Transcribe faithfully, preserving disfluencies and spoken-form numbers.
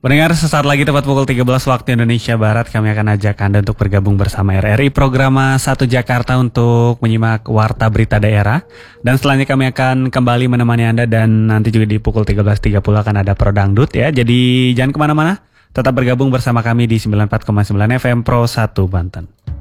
Pendengar, sesaat lagi tepat pukul tiga belas waktu Indonesia Barat, kami akan ajak Anda untuk bergabung bersama R R I Programa satu Jakarta untuk menyimak Warta Berita Daerah. Dan selanjutnya kami akan kembali menemani Anda dan nanti juga di pukul tiga belas tiga puluh akan ada Prodangdut ya. Jadi jangan kemana-mana, tetap bergabung bersama kami di sembilan puluh empat koma sembilan F M Pro satu Banten.